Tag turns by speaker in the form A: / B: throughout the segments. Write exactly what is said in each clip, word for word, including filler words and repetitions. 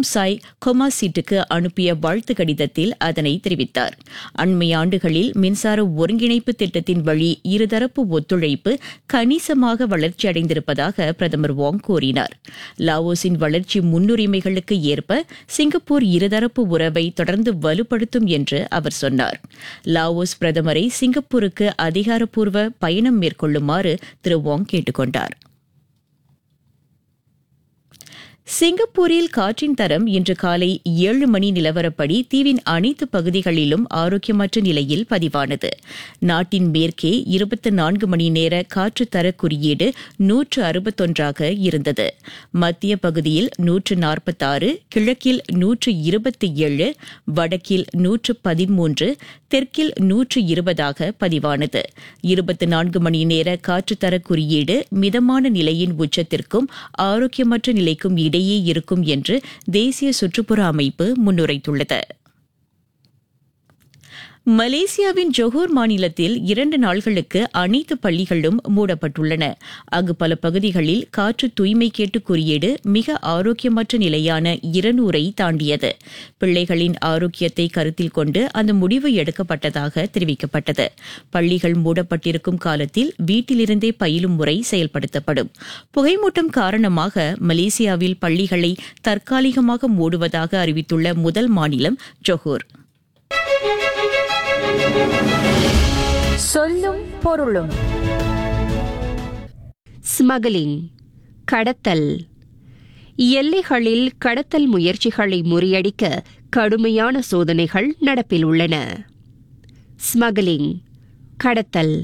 A: சாய் கொமாசிட்டுக்கு அனுப்பிய வாழ்த்து கடிதத்தில் அதனை தெரிவித்தார். அண்மை ஆண்டுகளில் மின்சார ஒருங்கிணைப்பு திட்டத்தின் வழி இருதரப்பு ஒத்துழைப்பு கணிசமாக வளர்ச்சியடைந்திருப்பதாக பிரதமர் வாங் கூறினார். லாவோஸின் வளர்ச்சி முன்னுரிமைகளுக்கு ஏற்ப சிங்கப்பூர் இருதரப்பு உறவை தொடர்ந்து வலுப்படுத்தும் என்று அவர் சொன்னார். லாவோஸ் பிரதமரை சிங்கப்பூருக்கு அதிகாரப்பூர்வ பயணம் மேற்கொள்ளுமாறு திரு வாங் கேட்டுக் கொண்டார். சிங்கப்பூரில் காற்றின் தரம் இன்று காலை ஏழு மணி நிலவரப்படி தீவின் அனைத்து பகுதிகளிலும் ஆரோக்கியமற்ற நிலையில் பதிவானது. நாட்டின் மேற்கே இருபத்தி நான்கு மணி நேர காற்று தர குறியீடு நூற்று அறுபத்தொன்றாக இருந்தது. மத்திய பகுதியில் நூற்று நாற்பத்தாறு, கிழக்கில் நூற்று இருபத்தி ஏழு, வடக்கில் நூற்று பதிமூன்று, தெற்கில் நூற்று இருபதாக பதிவானது. இருபத்தி நான்கு மணி நேர காற்று தர குறியீடு மிதமான நிலையின் உச்சத்திற்கும் ஆரோக்கியமற்ற நிலைக்கும் இடையே இருக்கும் என்று தேசிய சுற்றுப்புற அமைப்பு முன்னுரைத்துள்ளது. மலேசியாவின் ஜொஹூர் மாநிலத்தில் இரண்டு நாள்களுக்கு அனைத்து பள்ளிகளும் மூடப்பட்டுள்ளன. அங்கு பல பகுதிகளில் காற்று தூய்மை கேட்டு குறியீடு மிக ஆரோக்கியமற்ற நிலையான இருநூறை தாண்டியது. பிள்ளைகளின் ஆரோக்கியத்தை கருத்தில் கொண்டு அந்த முடிவு எடுக்கப்பட்டதாக தெரிவிக்கப்பட்டது. பள்ளிகள் மூடப்பட்டிருக்கும் காலத்தில் வீட்டிலிருந்தே பயிலும் முறை செயல்படுத்தப்படும். புகைமூட்டம் காரணமாக மலேசியாவில் பள்ளிகளை தற்காலிகமாக மூடுவதாக அறிவித்துள்ள முதல் மாநிலம் ஜொஹூர்.
B: சொல்லும் பொருளும். ஸ்மக்லிங், கடத்தல். எல்லைகளில் கடத்தல் முயற்சிகளை முறியடிக்க கடுமையான சோதனைகள் நடப்பில் உள்ளன. ஸ்மக்லிங், கடத்தல்.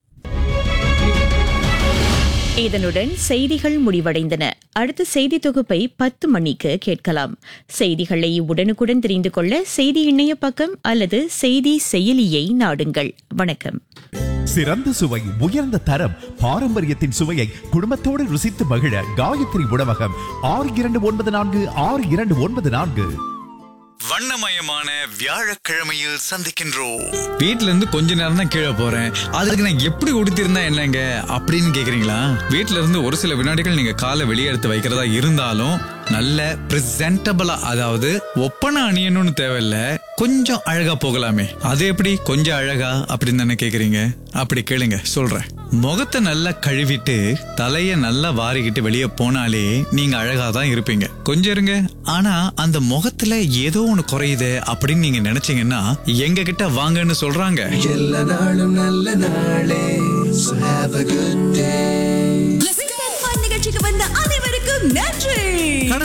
A: இதனுடன் செய்திகள் முடிவடைந்தன. அடுத்த செய்தி தொகுப்பை பத்து மணிக்கு கேட்கலாம். செய்திகளை உடனுக்குடன் தெரிந்து கொள்ள செய்தி இணைய பக்கம் அல்லது செய்தி செயலியை நாடுங்கள். வணக்கம்.
C: சிறந்த சுவை, உயர்ந்த தரம், பாரம்பரியத்தின் சுவையை குடும்பத்தோடு ருசித்து மகிழ காயத்ரி உணவகம். ஆறு இரண்டு ஒன்பது நான்கு ஆறு இரண்டு ஒன்பது நான்கு.
D: வண்ணமயமான வியாழக்கிழமையில் சந்திக்கின்றோம்.
E: வீட்ல இருந்து கொஞ்ச நேரம் தான் கீழே போறேன், அதுக்கு நான் எப்படி உடுத்திருந்தா என்னங்க அப்படின்னு கேக்குறீங்களா? வீட்ல இருந்து ஒரு சில வினாடிகள் நீங்க காலை வெளியே எடுத்து வைக்கிறதா இருந்தாலும் நல்ல பிரசன்டபிளா, அதாவது ஒப்பனை அணியணும்னு தேவையில்ல, கொஞ்சம் அழகா போகலாமே. அது எப்படி கொஞ்சம் அழகா அப்படின்னு தானே கேக்குறீங்க? அப்படி கேளுங்க, சொல்றேன். முகத்தை நல்லா கழுவிட்டு தலைய நல்லா வாரிக்கிட்டு வெளியே போனாலே நீங்க அழகா தான் இருப்பீங்க. கொஞ்சம் இருங்க, ஆனா அந்த முகத்துல ஏதோ ஒண்ணு குறையுது அப்படின்னு நீங்க நினைச்சீங்கன்னா எங்க கிட்ட வாங்கன்னு சொல்றாங்க.
F: எல்லா நாளும் நல்ல நாளே. So have a good day.
G: நிகழ்ச்சிக்கு வந்த அனைவருக்கும் நன்றி.